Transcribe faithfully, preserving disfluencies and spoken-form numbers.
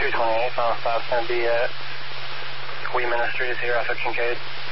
three twenty-eight, final stop's going to be at We Ministries here off of Kincaid.